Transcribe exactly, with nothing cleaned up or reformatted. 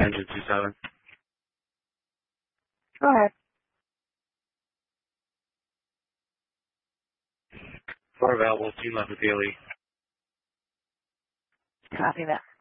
engine two seven. Go ahead. Four available, team left with Daily. Copy that.